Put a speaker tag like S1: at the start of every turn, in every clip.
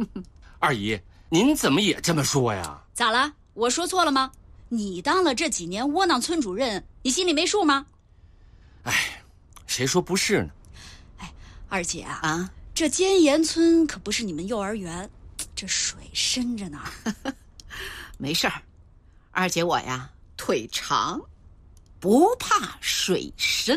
S1: 二姨，您怎么也这么说呀？
S2: 咋了？我说错了吗？你当了这几年窝囊村主任，你心里没数吗？
S1: 哎，谁说不是呢？
S2: 哎，二姐啊，这尖岩村可不是你们幼儿园，这水深着呢。
S3: 没事儿，二姐我呀腿长，不怕水深。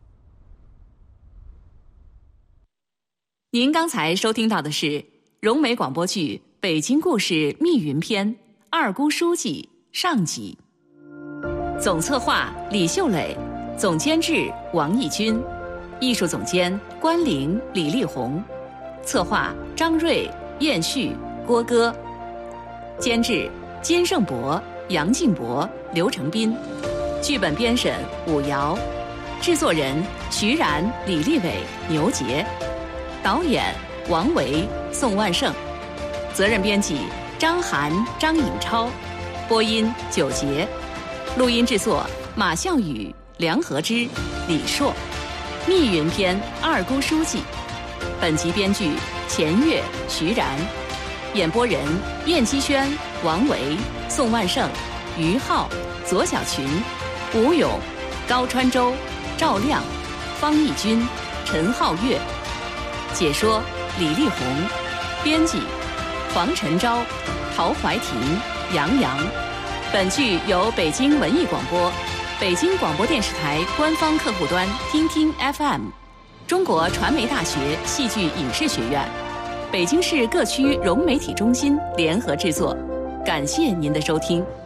S4: 您刚才收听到的是融媒广播剧《北京故事密云篇》二姑书记上集。总策划李秀磊，总监制王义军，艺术总监关玲、李丽红，策划张瑞、燕旭、郭歌，监制金胜博、杨静博、刘成斌，剧本编审武瑶，制作人徐然、李立伟、牛杰，导演王维、宋万胜，责任编辑张涵、张颖超，播音九杰，录音制作马笑宇、梁和之、李硕，密云篇二姑书记。本集编剧钱月、徐然，演播人燕姬轩、王维、宋万胜、于浩、左小群、吴勇、高川洲、赵亮、方义军、陈浩月，解说李丽红，编辑黄晨昭、陶怀婷、杨洋。本剧由北京文艺广播、北京广播电视台官方客户端听听 FM、中国传媒大学戏剧影视学院、北京市各区融媒体中心联合制作。感谢您的收听。